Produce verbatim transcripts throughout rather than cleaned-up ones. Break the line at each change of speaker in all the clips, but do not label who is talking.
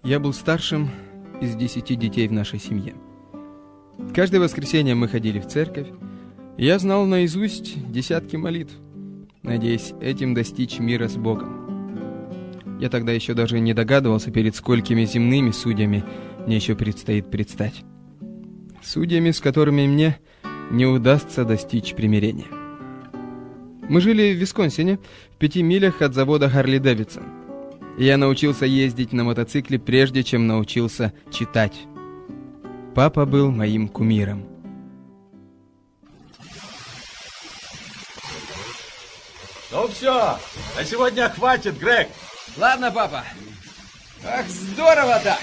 Я был старшим из десяти детей в нашей семье. Каждое воскресенье мы ходили в церковь, и я знал наизусть десятки молитв, надеясь этим достичь мира с Богом. Я тогда еще даже не догадывался, перед сколькими земными судьями мне еще предстоит предстать. Судьями, с которыми мне не удастся достичь примирения. Мы жили в Висконсине, в пяти милях от завода Харли-Дэвидсон. И я научился ездить на мотоцикле, прежде чем научился читать. Папа был моим кумиром.
Ну все, на сегодня хватит, Грег.
Ладно, папа. Ах, здорово так.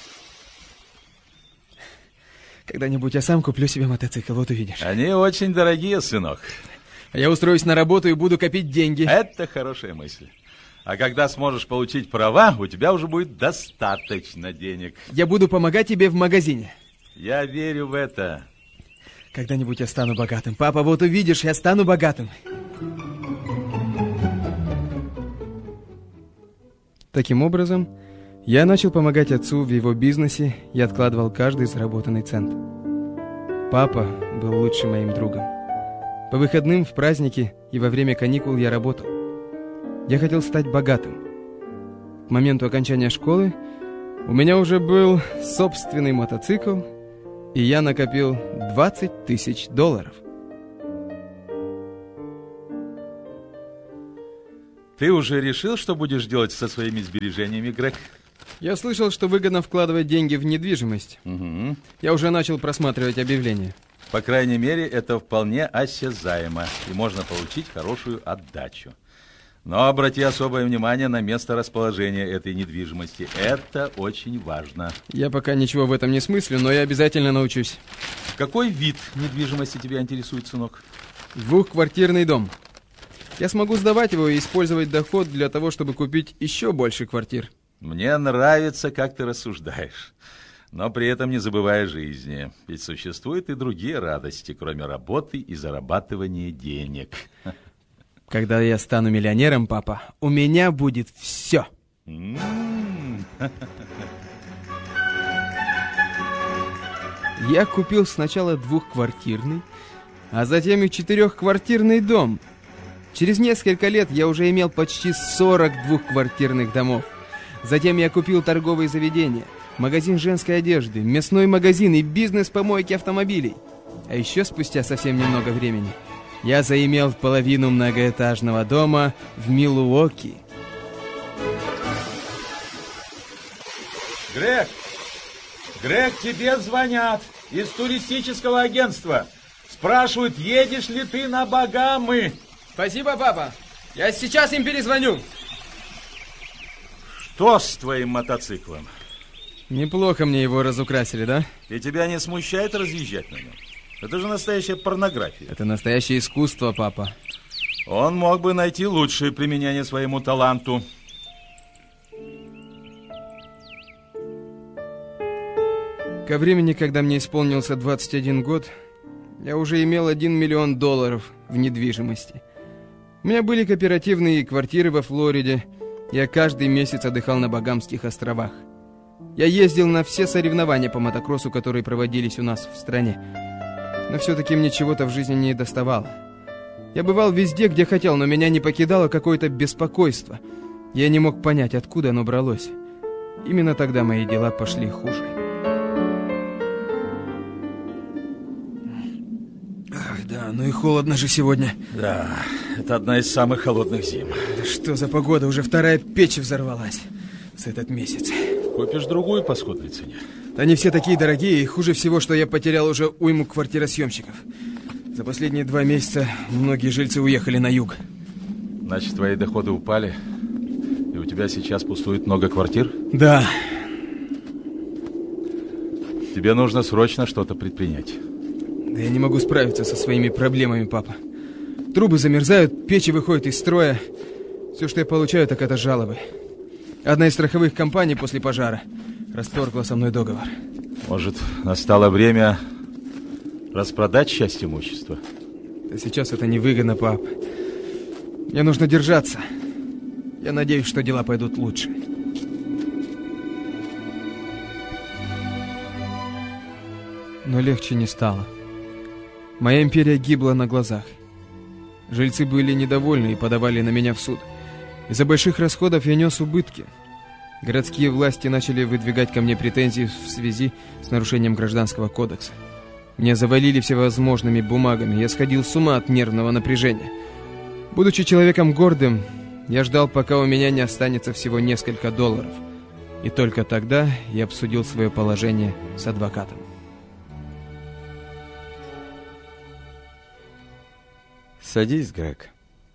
Когда-нибудь я сам куплю себе мотоцикл, вот увидишь.
Они очень дорогие, сынок.
Я устроюсь на работу и буду копить деньги.
Это хорошая мысль. А когда сможешь получить права, у тебя уже будет достаточно денег.
Я буду помогать тебе в магазине.
Я верю в это.
Когда-нибудь я стану богатым. Папа, вот увидишь, я стану богатым. Таким образом, я начал помогать отцу в его бизнесе и откладывал каждый заработанный цент. Папа был лучшим моим другом. По выходным, в праздники и во время каникул я работал. Я хотел стать богатым. К моменту окончания школы у меня уже был собственный мотоцикл, и я накопил двадцать тысяч долларов.
Ты уже решил, что будешь делать со своими сбережениями, Грег?
Я слышал, что выгодно вкладывать деньги в недвижимость.
Угу.
Я уже начал просматривать объявления.
По крайней мере, это вполне осязаемо, и можно получить хорошую отдачу. Но обрати особое внимание на место расположения этой недвижимости. Это очень важно.
Я пока ничего в этом не смыслю, но я обязательно научусь.
Какой вид недвижимости тебя интересует, сынок?
Двухквартирный дом. Я смогу сдавать его и использовать доход для того, чтобы купить еще больше квартир.
Мне нравится, как ты рассуждаешь. Но при этом не забывай о жизни. Ведь существуют и другие радости, кроме работы и зарабатывания денег.
Когда я стану миллионером, папа, у меня будет все. Я купил сначала двухквартирный, а затем и четырехквартирный дом. Через несколько лет я уже имел почти сорок двухквартирных домов. Затем я купил торговые заведения, магазин женской одежды, мясной магазин и бизнес по мойке автомобилей. А еще спустя совсем немного времени я заимел половину многоэтажного дома в Милуоки.
Грег! Грег, тебе звонят из туристического агентства. Спрашивают, едешь ли ты на Багамы.
Спасибо, папа. Я сейчас им перезвоню.
Что с твоим мотоциклом?
Неплохо мне его разукрасили, да?
И тебя не смущает разъезжать на нем? Это же настоящая порнография.
Это настоящее искусство, папа.
Он мог бы найти лучшее применение своему таланту.
Ко времени, когда мне исполнился двадцать один год, я уже имел один миллион долларов в недвижимости. У меня были кооперативные квартиры во Флориде. Я каждый месяц отдыхал на Багамских островах. Я ездил на все соревнования по мотокроссу, которые проводились у нас в стране. Но все-таки мне чего-то в жизни не доставало. Я бывал везде, где хотел, но меня не покидало какое-то беспокойство. Я не мог понять, откуда оно бралось. Именно тогда мои дела пошли хуже. Ах, да, ну и холодно же сегодня.
Да, это одна из самых холодных зим.
Да что за погода, уже вторая печь взорвалась за этот месяц.
Купишь другую по сходной цене.
Они все такие дорогие, и хуже всего, что я потерял уже уйму квартиросъемщиков. За последние два месяца многие жильцы уехали на юг.
Значит, твои доходы упали, и у тебя сейчас пустует много квартир?
Да.
Тебе нужно срочно что-то предпринять.
Да я не могу справиться со своими проблемами, папа. Трубы замерзают, печи выходят из строя. Все, что я получаю, так это жалобы. Одна из страховых компаний после пожара расторгла со мной договор.
Может, настало время распродать часть имущества?
Да сейчас это невыгодно, пап. Мне нужно держаться. Я надеюсь, что дела пойдут лучше. Но легче не стало. Моя империя гибла на глазах. Жильцы были недовольны и подавали на меня в суд. Из-за больших расходов я нес убытки. Городские власти начали выдвигать ко мне претензии в связи с нарушением Гражданского кодекса. Меня завалили всевозможными бумагами, я сходил с ума от нервного напряжения. Будучи человеком гордым, я ждал, пока у меня не останется всего несколько долларов. И только тогда я обсудил свое положение с адвокатом.
Садись, Грег.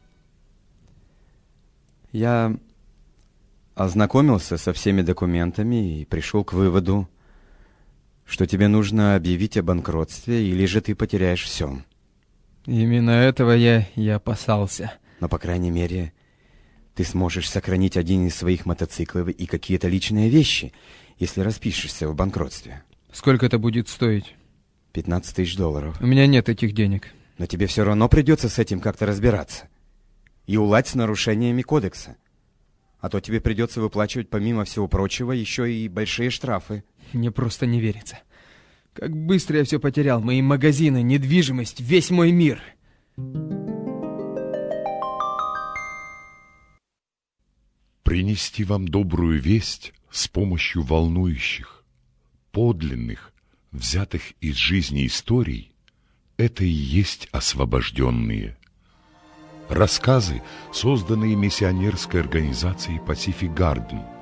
Я ознакомился со всеми документами и пришел к выводу, что тебе нужно объявить о банкротстве, или же ты потеряешь все.
Именно этого я и опасался.
Но, по крайней мере, ты сможешь сохранить один из своих мотоциклов и какие-то личные вещи, если распишешься в банкротстве.
Сколько это будет стоить?
пятнадцать тысяч долларов.
У меня нет этих денег.
Но тебе все равно придется с этим как-то разбираться. И уладь с нарушениями кодекса. А то тебе придется выплачивать, помимо всего прочего, еще и большие штрафы.
Мне просто не верится. Как быстро я все потерял. Мои магазины, недвижимость, весь мой мир.
Принести вам добрую весть с помощью волнующих, подлинных, взятых из жизни историй, это и есть освобожденные. Рассказы, созданные миссионерской организацией Pacific Garden,